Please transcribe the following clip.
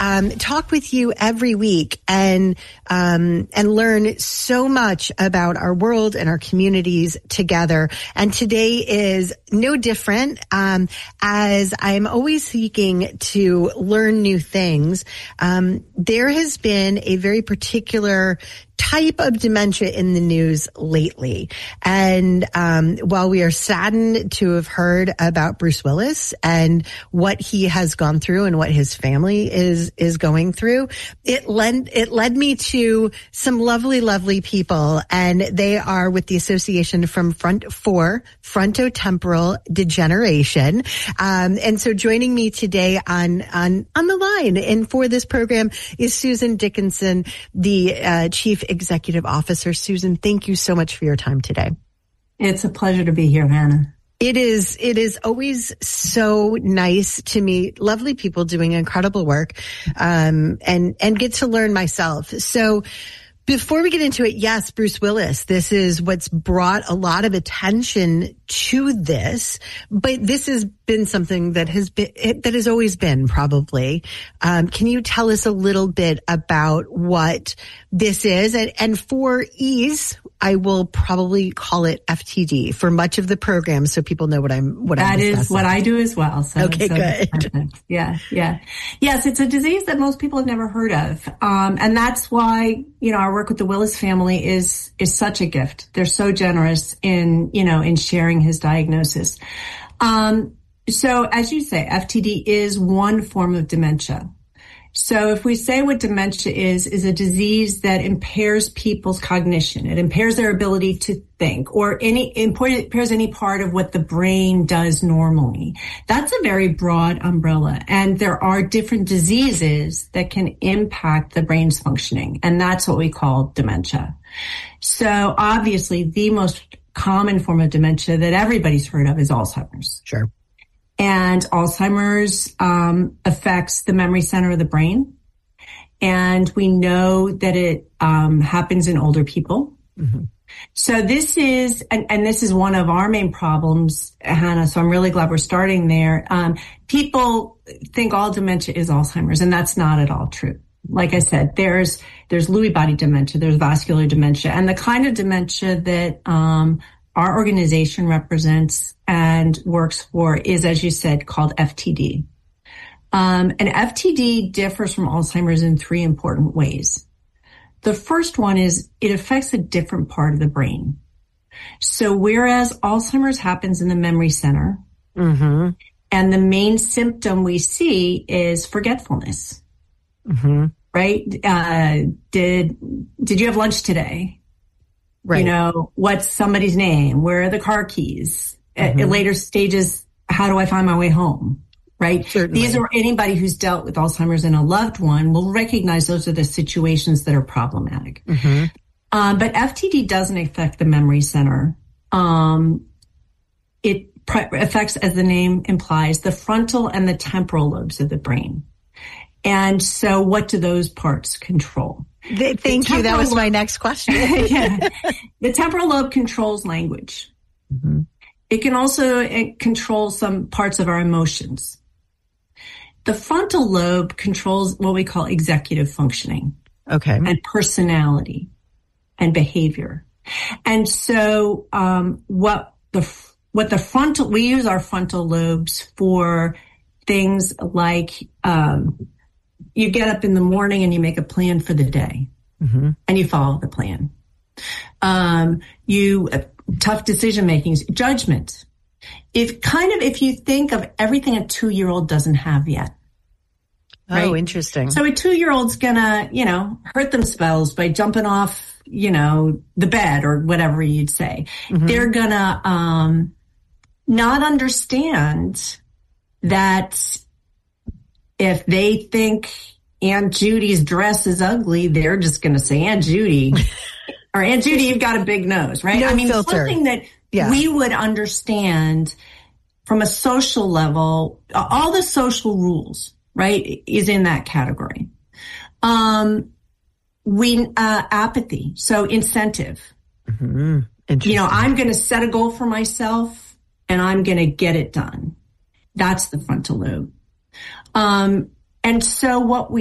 talk with you every week and learn so much about our world and our communities together. And today is no different, as I'm always seeking to learn new things. There has been a very particular type of dementia in the news lately. And while we are saddened to have heard about Bruce Willis and what he has gone through and what his family is going through, it led me to some lovely people, and they are with the Association for Frontotemporal Degeneration. And so joining me today on the line and for this program is Susan Dickinson, the Chief Executive Officer. Susan, thank you so much for your time today. It's a pleasure to be here, Hannah. It is always so nice to meet lovely people doing incredible work, and get to learn myself. So before we get into it, yes, Bruce Willis, this is what's brought a lot of attention to this, but this has been something that has always been probably. Can you tell us a little bit about what this is? And for ease, I will probably call it FTD for much of the program, so people know what I'm That is what I do as well. So, okay, good. Perfect. Yeah. Yes, it's a disease that most people have never heard of. And that's why, our work with the Willis family is such a gift. They're so generous in sharing his diagnosis. So as you say, FTD is one form of dementia. So if we say what dementia is a disease that impairs people's cognition, it impairs their ability to think, or impairs any part of what the brain does normally. That's a very broad umbrella. And there are different diseases that can impact the brain's functioning. And that's what we call dementia. So obviously the most common form of dementia that everybody's heard of is Alzheimer's. Sure. And Alzheimer's affects the memory center of the brain. And we know that it happens in older people. Mm-hmm. So this is, and this is one of our main problems, Hannah, so I'm really glad we're starting there. People think all dementia is Alzheimer's, and that's not at all true. Like I said, there's Lewy body dementia, there's vascular dementia, and the kind of dementia that our organization represents and works for is, as you said, called FTD. And FTD differs from Alzheimer's in three important ways. The first one is it affects a different part of the brain. So whereas Alzheimer's happens in the memory center, mm-hmm. and the main symptom we see is forgetfulness, mm-hmm. right? Did you have lunch today? Right. What's somebody's name? Where are the car keys? Mm-hmm. At later stages, how do I find my way home? Right? Certainly. These are anybody who's dealt with Alzheimer's and a loved one will recognize those are the situations that are problematic. Mm-hmm. But FTD doesn't affect the memory center. It affects, as the name implies, the frontal and the temporal lobes of the brain. And so what do those parts control? Thank you. That was my next question. Yeah. The temporal lobe controls language. Mm-hmm. It can also control some parts of our emotions. The frontal lobe controls what we call executive functioning. Okay. And personality and behavior. And so, we use our frontal lobes for things like, you get up in the morning and you make a plan for the day, mm-hmm. and you follow the plan. Tough decision making, judgment. If you think of everything a 2-year-old doesn't have yet. Right? Oh, interesting. So a 2-year-old's gonna, hurt themselves by jumping off, the bed or whatever you'd say. Mm-hmm. They're gonna, not understand that if they think Aunt Judy's dress is ugly, they're just going to say, Aunt Judy, or Aunt Judy, you've got a big nose, right? No filter. Something that we would understand from a social level, all the social rules, right, is in that category. Apathy, so incentive. Mm-hmm. I'm going to set a goal for myself and I'm going to get it done. That's the frontal lobe. And so what we